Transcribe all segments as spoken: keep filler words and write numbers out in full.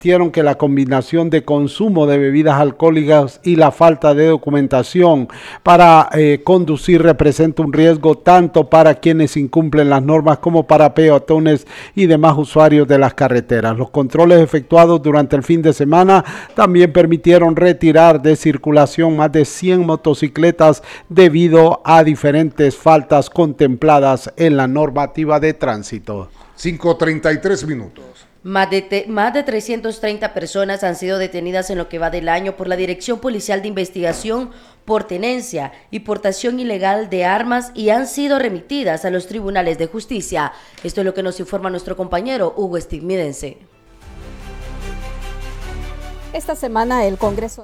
Advirtieron que la combinación de consumo de bebidas alcohólicas y la falta de documentación para eh, conducir representa un riesgo tanto para quienes incumplen las normas como para peatones y demás usuarios de las carreteras. Los controles efectuados durante el fin de semana también permitieron retirar de circulación más de cien motocicletas debido a diferentes faltas contempladas en la normativa de tránsito. cinco treinta y tres minutos. Más de, te, más de trescientas treinta personas han sido detenidas en lo que va del año por la Dirección Policial de Investigación por tenencia y portación ilegal de armas y han sido remitidas a los tribunales de justicia. Esto es lo que nos informa nuestro compañero Hugo Estigmidense. Esta semana el Congreso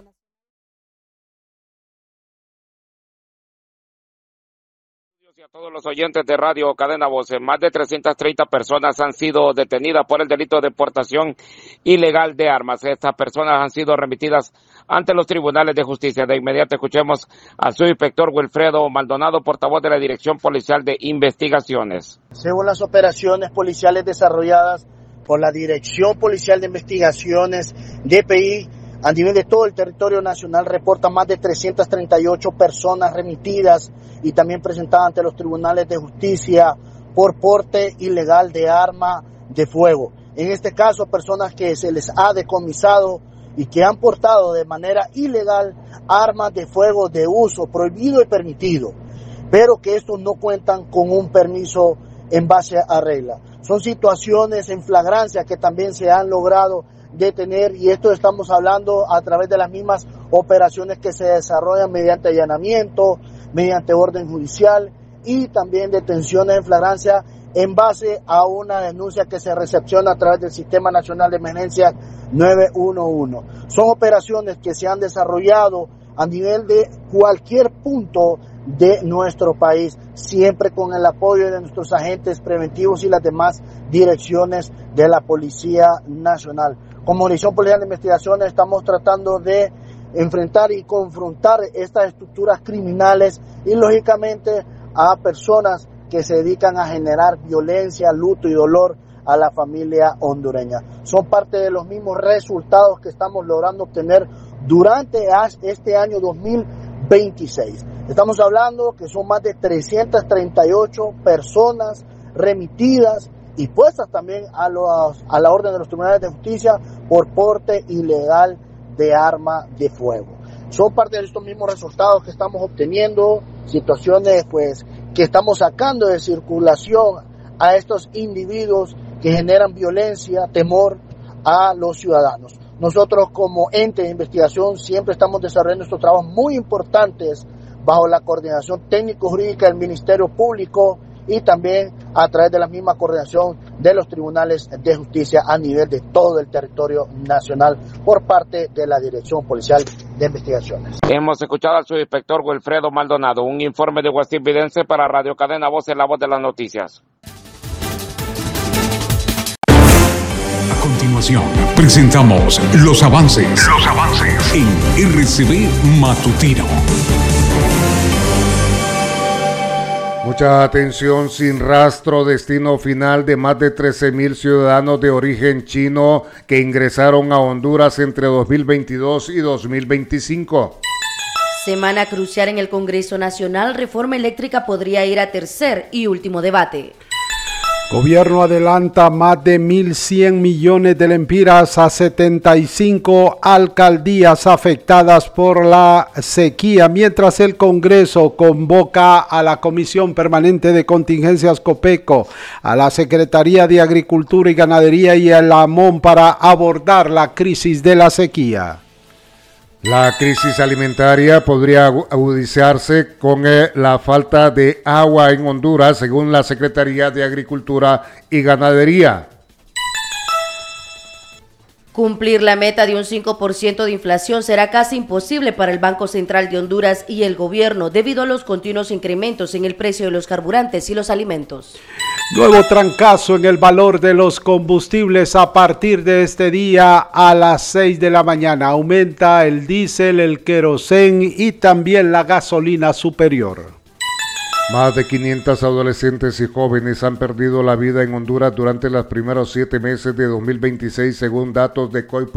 a todos los oyentes de Radio Cadena Voces, más de trescientas treinta personas han sido detenidas por el delito de portación ilegal de armas. Estas personas han sido remitidas ante los tribunales de justicia. De inmediato escuchemos al subinspector Wilfredo Maldonado, portavoz de la Dirección Policial de Investigaciones. Según las operaciones policiales desarrolladas por la Dirección Policial de Investigaciones, D P I, a nivel de todo el territorio nacional, reporta más de trescientas treinta y ocho personas remitidas y también presentadas ante los tribunales de justicia por porte ilegal de arma de fuego. En este caso, personas que se les ha decomisado y que han portado de manera ilegal armas de fuego de uso prohibido y permitido, pero que estos no cuentan con un permiso en base a regla. Son situaciones en flagrancia que también se han logrado detener, y esto estamos hablando a través de las mismas operaciones que se desarrollan mediante allanamiento, mediante orden judicial y también detenciones en flagrancia en base a una denuncia que se recepciona a través del Sistema Nacional de Emergencias nueve uno uno. Son operaciones que se han desarrollado a nivel de cualquier punto de nuestro país, siempre con el apoyo de nuestros agentes preventivos y las demás direcciones de la Policía Nacional. Como Dirección Policial de Investigaciones estamos tratando de enfrentar y confrontar estas estructuras criminales y lógicamente a personas que se dedican a generar violencia, luto y dolor a la familia hondureña. Son parte de los mismos resultados que estamos logrando obtener durante este año dos mil veintiséis. Estamos hablando que son más de trescientas treinta y ocho personas remitidas y puestas también a, los, a la orden de los tribunales de justicia por porte ilegal de arma de fuego. Son parte de estos mismos resultados que estamos obteniendo, situaciones pues que estamos sacando de circulación a estos individuos que generan violencia, temor a los ciudadanos. Nosotros como ente de investigación siempre estamos desarrollando estos trabajos muy importantes bajo la coordinación técnico-jurídica del Ministerio Público y también a través de la misma coordinación de los tribunales de justicia a nivel de todo el territorio nacional por parte de la Dirección Policial de Investigaciones. Hemos escuchado al subinspector Wilfredo Maldonado, un informe de Guastimbidense para Radio Cadena Voz, en la voz de las noticias. A continuación, presentamos los avances, los avances en R C B Matutino. Mucha atención, sin rastro, destino final de más de trece mil ciudadanos de origen chino que ingresaron a Honduras entre dos mil veintidós y dos mil veinticinco. Semana crucial en el Congreso Nacional, reforma eléctrica podría ir a tercer y último debate. Gobierno adelanta más de mil cien millones de lempiras a setenta y cinco alcaldías afectadas por la sequía, mientras el Congreso convoca a la Comisión Permanente de Contingencias COPECO, a la Secretaría de Agricultura y Ganadería y al AMON para abordar la crisis de la sequía. La crisis alimentaria podría agudizarse con eh, la falta de agua en Honduras, según la Secretaría de Agricultura y Ganadería. Cumplir la meta de un cinco por ciento de inflación será casi imposible para el Banco Central de Honduras y el gobierno debido a los continuos incrementos en el precio de los carburantes y los alimentos. Nuevo trancazo en el valor de los combustibles a partir de este día a las seis de la mañana. Aumenta el diésel, el querosén y también la gasolina superior. Más de quinientos adolescentes y jóvenes han perdido la vida en Honduras durante los primeros siete meses de dos mil veintiséis, según datos de C O I